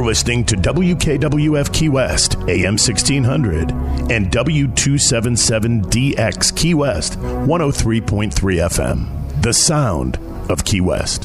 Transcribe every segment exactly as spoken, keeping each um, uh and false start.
You're listening to W K W F Key West, A M sixteen hundred, and W two seventy-seven D X Key West, one oh three point three F M. The sound of Key West.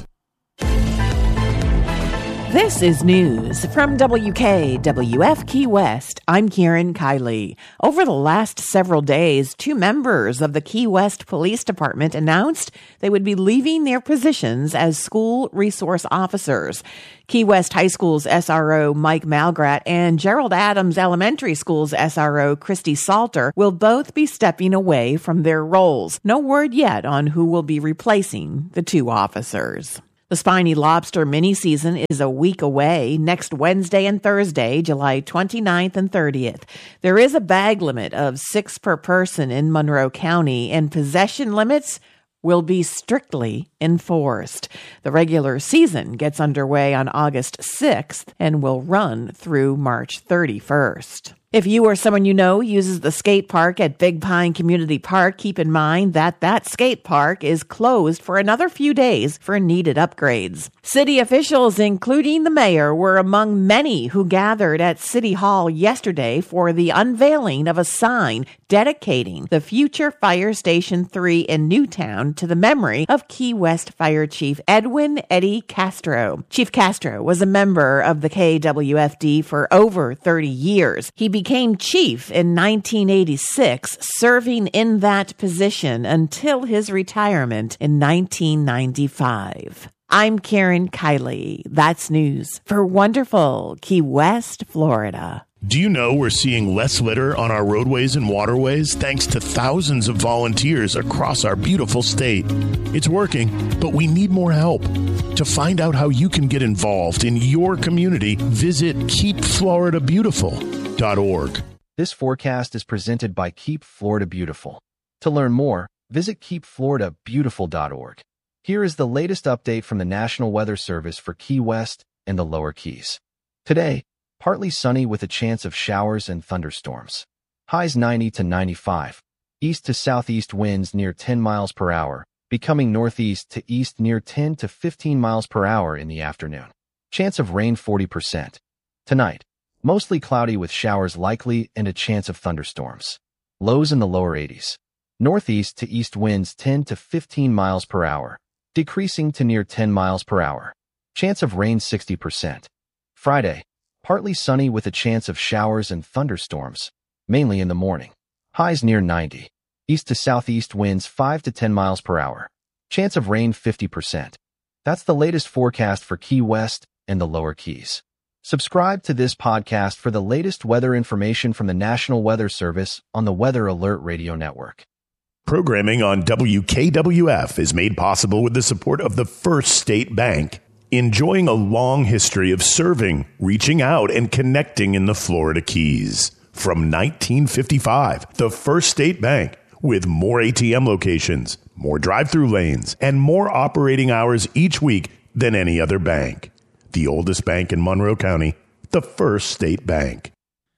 This is news from W K W F Key West. I'm Karen Kiley. Over the last several days, two members of the Key West Police Department announced they would be leaving their positions as school resource officers. Key West High School's S R O Mike Malgrat and Gerald Adams Elementary School's S R O Christy Salter will both be stepping away from their roles. No word yet on who will be replacing the two officers. The Spiny Lobster mini-season is a week away, next Wednesday and Thursday, July twenty-ninth and thirtieth. There is a bag limit of six per person in Monroe County, and possession limits will be strictly enforced. The regular season gets underway on August sixth and will run through March thirty-first. If you or someone you know uses the skate park at Big Pine Community Park, keep in mind that that skate park is closed for another few days for needed upgrades. City officials, including the mayor, were among many who gathered at City Hall yesterday for the unveiling of a sign dedicating the future Fire Station three in Newtown to the memory of Key West Fire Chief Edwin Eddie Castro. Chief Castro was a member of the K W F D for over thirty years. He became chief in nineteen eighty-six, serving in that position until his retirement in nineteen ninety-five. I'm Karen Kiley. That's news for wonderful Key West, Florida. Do you know we're seeing less litter on our roadways and waterways thanks to thousands of volunteers across our beautiful state? It's working, but we need more help. To find out how you can get involved in your community, visit keep florida beautiful dot org. This forecast is presented by Keep Florida Beautiful. To learn more, visit keep florida beautiful dot org. Here is the latest update from the National Weather Service for Key West and the Lower Keys. Today, partly sunny with a chance of showers and thunderstorms. Highs ninety to ninety-five. East to southeast winds near ten miles per hour, becoming northeast to east near ten to fifteen miles per hour in the afternoon. Chance of rain forty percent. Tonight, mostly cloudy with showers likely and a chance of thunderstorms. Lows in the lower eighties. Northeast to east winds ten to fifteen miles per hour, decreasing to near ten miles per hour. Chance of rain sixty percent. Friday, partly sunny with a chance of showers and thunderstorms, mainly in the morning. Highs near ninety. East to southeast winds five to ten miles per hour. Chance of rain fifty percent. That's the latest forecast for Key West and the Lower Keys. Subscribe to this podcast for the latest weather information from the National Weather Service on the Weather Alert Radio Network. Programming on W K W F is made possible with the support of the First State Bank, enjoying a long history of serving, reaching out, and connecting in the Florida Keys. From nineteen fifty-five, the First State Bank, with more A T M locations, more drive-through lanes, and more operating hours each week than any other bank. The oldest bank in Monroe County, the First State Bank.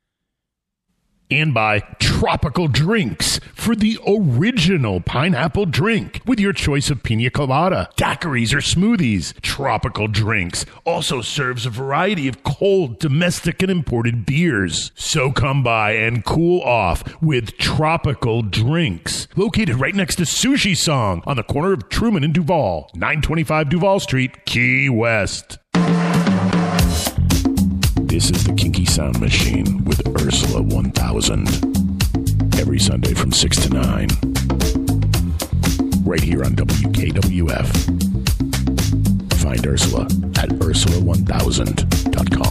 And by Tropical Drinks, for the original pineapple drink with your choice of pina colada, daiquiris, or smoothies. Tropical Drinks also serves a variety of cold, domestic, and imported beers. So come by and cool off with Tropical Drinks, located right next to Sushi Song on the corner of Truman and Duval, nine twenty-five Duval Street, Key West. This is the Kinky Sound Machine with Ursula one thousand. Every Sunday from six to nine. Right here on W K W F. Find Ursula at ursula one thousand dot com.